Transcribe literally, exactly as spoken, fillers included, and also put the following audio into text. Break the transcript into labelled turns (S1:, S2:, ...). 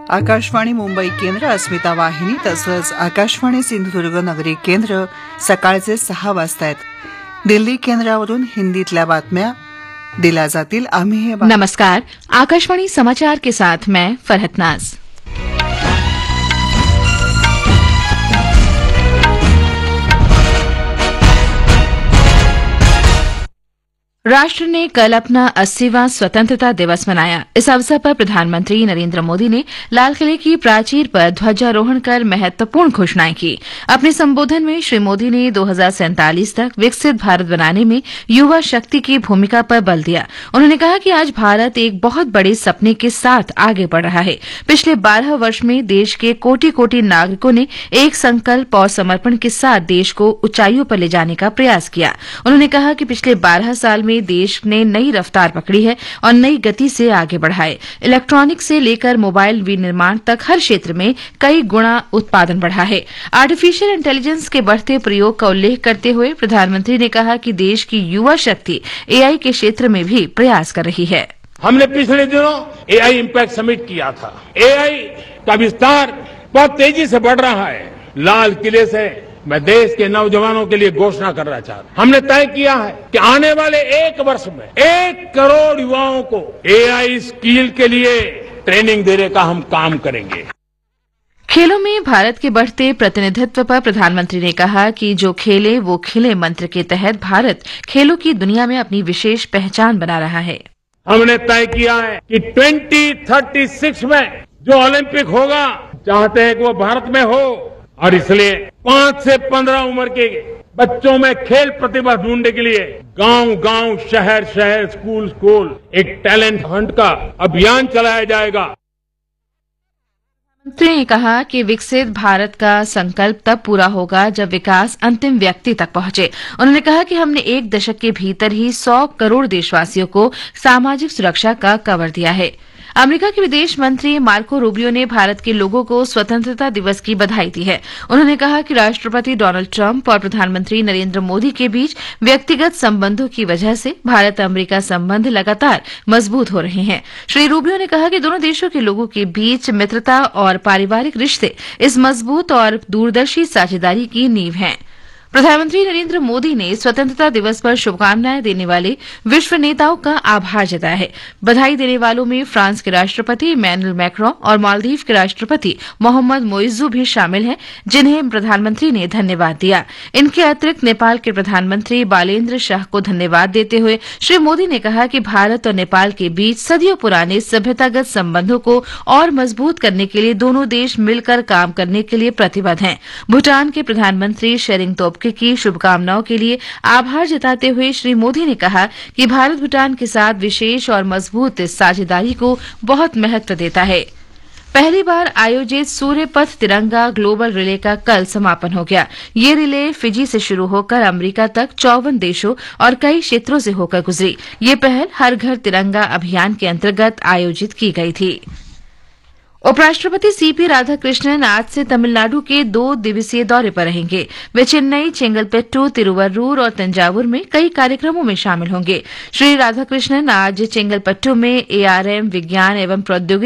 S1: आकाशवाणी मुंबई केंद्र, अस्मिता वाहिनी तसंच आकाशवाणी सिंधुदुर्ग नगरी केंद्र सकाळचे सहा वाजतायत. दिल्ली केंद्रावरून हिंदीतल्या बातम्या दिल्या जातील. आम्ही हे
S2: नमस्कार, आकाशवाणी समाचार के साथ मैं फरहत नाज. राष्ट्र ने कल अपना अस्सीवां स्वतंत्रता दिवस मनाया. इस अवसर पर प्रधानमंत्री नरेंद्र मोदी ने लाल किले की प्राचीर पर ध्वजारोहण कर महत्वपूर्ण घोषणाएं की. अपने संबोधन में श्री मोदी ने दो हज़ार सैंतालीस तक विकसित भारत बनाने में युवा शक्ति की भूमिका पर बल दिया. उन्होंने कहा कि आज भारत एक बहुत बड़े सपने के साथ आगे बढ़ रहा है. पिछले बारह वर्ष में देश के कोटि कोटि नागरिकों ने एक संकल्प और समर्पण के साथ देश को ऊंचाइयों पर ले जाने का प्रयास किया. उन्होंने कहा कि पिछले बारह साल में देश ने नई रफ्तार पकड़ी है और नई गति से आगे बढ़ा है. इलेक्ट्रॉनिक से लेकर मोबाइल विनिर्माण तक हर क्षेत्र में कई गुणा उत्पादन बढ़ा है. आर्टिफिशियल इंटेलिजेंस के बढ़ते प्रयोग का उल्लेख करते हुए प्रधानमंत्री ने कहा कि देश की युवा शक्ति एआई के क्षेत्र में भी प्रयास कर रही है.
S3: हमने पिछले दिनों एआई इम्पैक्ट समिट किया था. एआई का विस्तार बहुत तेजी से बढ़ रहा है. लाल किले से मैं देश के नौजवानों के लिए घोषणा करना चाहता हूं. हमने तय किया है कि आने वाले एक वर्ष में एक करोड़ युवाओं को एआई स्किल के लिए ट्रेनिंग देने का हम काम करेंगे.
S2: खेलों में भारत के बढ़ते प्रतिनिधित्व पर प्रधानमंत्री ने कहा कि जो खेले वो खिले मंत्र के तहत भारत खेलों की दुनिया में अपनी विशेष पहचान बना रहा है.
S3: हमने तय किया है कि ट्वेंटी थर्टी सिक्स में जो ओलंपिक होगा चाहते हैं कि वो भारत में हो, और इसलिए पांच से पंद्रह उम्र के बच्चों में खेल प्रतिभा ढूंढने के लिए गांव गांव, शहर शहर, स्कूल स्कूल एक टैलेंट हंट का अभियान चलाया जाएगा.
S2: प्रधानमंत्री ने कहा कि विकसित भारत का संकल्प तब पूरा होगा जब विकास अंतिम व्यक्ति तक पहुंचे. उन्होंने कहा कि हमने एक दशक के भीतर ही सौ करोड़ देशवासियों को सामाजिक सुरक्षा का कवर दिया है. अमेरिका के विदेश मंत्री मार्को रूबियो ने भारत के लोगों को स्वतंत्रता दिवस की बधाई दी है. उन्होंने कहा कि राष्ट्रपति डोनाल्ड ट्रंप और प्रधानमंत्री नरेंद्र मोदी के बीच व्यक्तिगत संबंधों की वजह से भारत अमेरिका संबंध लगातार मजबूत हो रहे हैं. श्री रूबियो ने कहा कि दोनों देशों के लोगों के बीच मित्रता और पारिवारिक रिश्ते इस मजबूत और दूरदर्शी साझेदारी की नींव हैं. प्रधानमंत्री नरेंद्र मोदी ने स्वतंत्रता दिवस पर शुभकामनाएं देने वाले विश्व नेताओं का आभार जताया है. बधाई देने वालों में फ्रांस के राष्ट्रपति इमैनुअल मैक्रों और मालदीव के राष्ट्रपति मोहम्मद मोइज्जू भी शामिल हैं, जिन्हें प्रधानमंत्री ने धन्यवाद दिया. इनके अतिरिक्त नेपाल के प्रधानमंत्री बालेन्द्र शाह को धन्यवाद देते हुए श्री मोदी ने कहा कि भारत और नेपाल के बीच सदियों पुराने सभ्यतागत संबंधों को और मजबूत करने के लिए दोनों देश मिलकर काम करने के लिए प्रतिबद्ध हैं. भूटान के प्रधानमंत्री शेरिंग तोब्गे की शुभकामनाओं के लिए आभार जताते हुए श्री मोदी ने कहा कि भारत भूटान के साथ विशेष और मजबूत साझेदारी को बहुत महत्व देता है. पहली बार आयोजित सूर्यपथ तिरंगा ग्लोबल रिले का कल समापन हो गया. ये रिले फिजी से शुरू होकर अमेरिका तक चौवन देशों और कई क्षेत्रों से होकर गुजरी. ये पहल हर घर तिरंगा अभियान के अंतर्गत आयोजित की गई थी. उपराष्ट्रपति सीपी राधाकृष्णन आज से तमिलनाडु के दो दिवसीय दौरे पर रहेंगे. वे चेन्नई, चेंगलपेट्टू, तिरुवरूर और तंजावुर में कई कार्यक्रमों में शामिल होंगे. श्री राधाकृष्णन आज चेंगलपट्टू में एआरएम विज्ञान एवं प्रौद्योगिकी